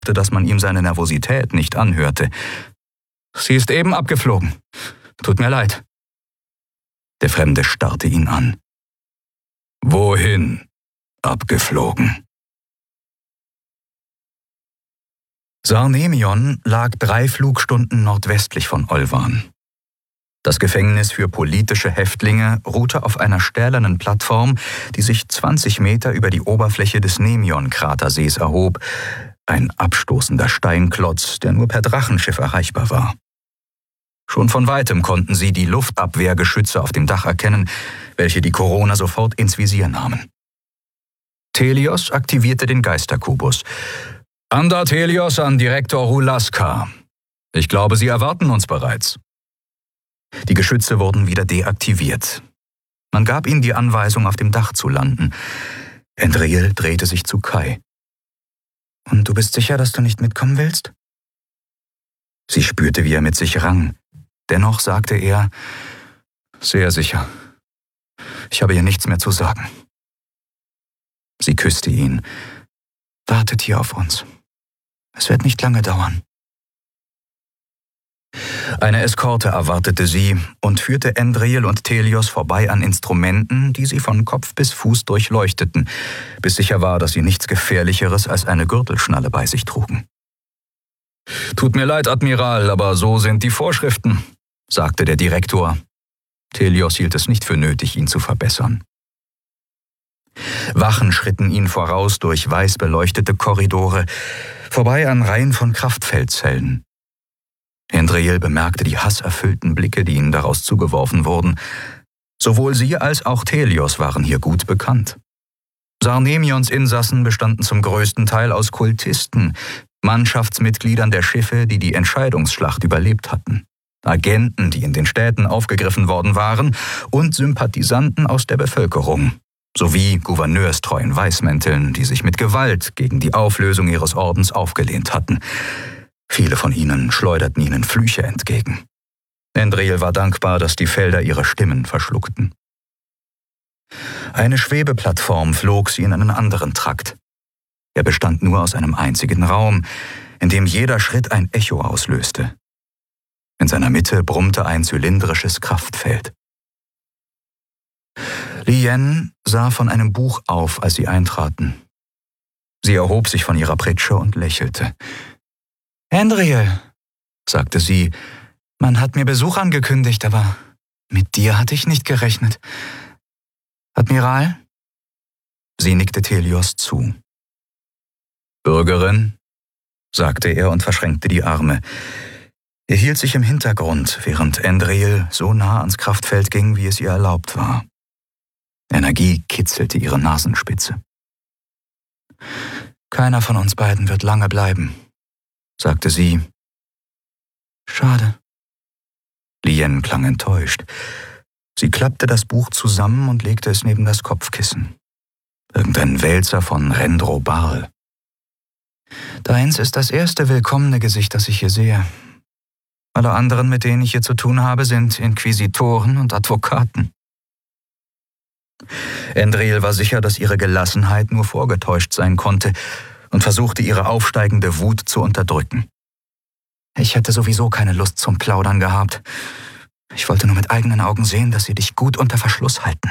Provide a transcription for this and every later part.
dass man ihm seine Nervosität nicht anhörte. »Sie ist eben abgeflogen. Tut mir leid.« Der Fremde starrte ihn an. »Wohin abgeflogen?« Sarnemion lag 3 Flugstunden nordwestlich von Olvan. Das Gefängnis für politische Häftlinge ruhte auf einer stählernen Plattform, die sich 20 Meter über die Oberfläche des Nemion-Kratersees erhob, ein abstoßender Steinklotz, der nur per Drachenschiff erreichbar war. Schon von weitem konnten sie die Luftabwehrgeschütze auf dem Dach erkennen, welche die Koroner sofort ins Visier nahmen. Telios aktivierte den Geisterkubus. »Anda Telios an Direktor Hulaska. Ich glaube, Sie erwarten uns bereits.« Die Geschütze wurden wieder deaktiviert. Man gab ihnen die Anweisung, auf dem Dach zu landen. Endriel drehte sich zu Kai. »Und du bist sicher, dass du nicht mitkommen willst?« Sie spürte, wie er mit sich rang. Dennoch sagte er, »Sehr sicher. Ich habe hier nichts mehr zu sagen.« Sie küsste ihn. »Wartet hier auf uns. Es wird nicht lange dauern.« Eine Eskorte erwartete sie und führte Endriel und Telios vorbei an Instrumenten, die sie von Kopf bis Fuß durchleuchteten, bis sicher war, dass sie nichts Gefährlicheres als eine Gürtelschnalle bei sich trugen. »Tut mir leid, Admiral, aber so sind die Vorschriften«, sagte der Direktor. Telios hielt es nicht für nötig, ihn zu verbessern. Wachen schritten ihn voraus durch weiß beleuchtete Korridore, vorbei an Reihen von Kraftfeldzellen. Endriel bemerkte die hasserfüllten Blicke, die ihnen daraus zugeworfen wurden. Sowohl sie als auch Telios waren hier gut bekannt. Sarnemions Insassen bestanden zum größten Teil aus Kultisten, Mannschaftsmitgliedern der Schiffe, die die Entscheidungsschlacht überlebt hatten, Agenten, die in den Städten aufgegriffen worden waren, und Sympathisanten aus der Bevölkerung, sowie gouverneurstreuen Weißmänteln, die sich mit Gewalt gegen die Auflösung ihres Ordens aufgelehnt hatten. Viele von ihnen schleuderten ihnen Flüche entgegen. Endriel war dankbar, dass die Felder ihre Stimmen verschluckten. Eine Schwebeplattform flog sie in einen anderen Trakt. Er bestand nur aus einem einzigen Raum, in dem jeder Schritt ein Echo auslöste. In seiner Mitte brummte ein zylindrisches Kraftfeld. Lien sah von einem Buch auf, als sie eintraten. Sie erhob sich von ihrer Pritsche und lächelte. »Endriel«, sagte sie, »man hat mir Besuch angekündigt, aber mit dir hatte ich nicht gerechnet. Admiral?« Sie nickte Telios zu. »Bürgerin«, sagte er und verschränkte die Arme. Er hielt sich im Hintergrund, während Endriel so nah ans Kraftfeld ging, wie es ihr erlaubt war. Energie kitzelte ihre Nasenspitze. »Keiner von uns beiden wird lange bleiben«, sagte sie. »Schade.« Lien klang enttäuscht. Sie klappte das Buch zusammen und legte es neben das Kopfkissen. Irgendein Wälzer von Rendro Barl. »Deins ist das erste willkommene Gesicht, das ich hier sehe. Alle anderen, mit denen ich hier zu tun habe, sind Inquisitoren und Advokaten.« Endriel war sicher, dass ihre Gelassenheit nur vorgetäuscht sein konnte und versuchte, ihre aufsteigende Wut zu unterdrücken. »Ich hätte sowieso keine Lust zum Plaudern gehabt. Ich wollte nur mit eigenen Augen sehen, dass sie dich gut unter Verschluss halten.«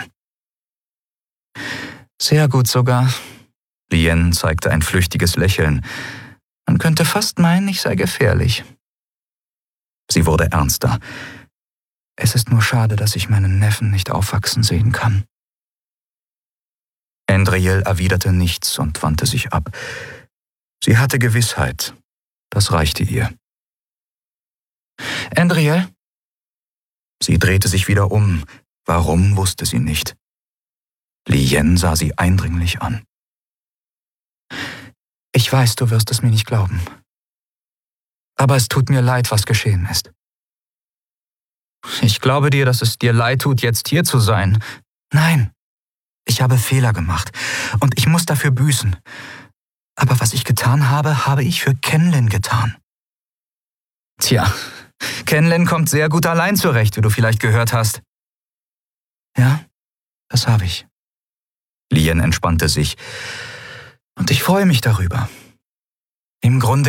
»Sehr gut sogar.« Lien zeigte ein flüchtiges Lächeln. »Man könnte fast meinen, ich sei gefährlich.« Sie wurde ernster. »Es ist nur schade, dass ich meinen Neffen nicht aufwachsen sehen kann.« Endriel erwiderte nichts und wandte sich ab. Sie hatte Gewissheit. Das reichte ihr. »Endriel?« Sie drehte sich wieder um. Warum, wusste sie nicht. Lien sah sie eindringlich an. »Ich weiß, du wirst es mir nicht glauben. Aber es tut mir leid, was geschehen ist.« »Ich glaube dir, dass es dir leid tut, jetzt hier zu sein.« »Nein, ich habe Fehler gemacht und ich muss dafür büßen. Aber was ich getan habe, habe ich für Kenlin getan.« »Tja, Kenlin kommt sehr gut allein zurecht, wie du vielleicht gehört hast.« »Ja, das habe ich.« Lien entspannte sich. »Und ich freue mich darüber. Im Grunde